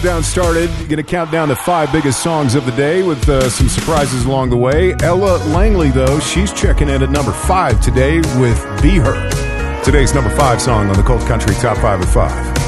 Down started. Going to count down the 5 biggest songs of the day with some surprises along the way. Ella Langley, though, she's checking in at number 5 today with Be Her. Today's number 5 song on the Cold Country Top 5 at 5.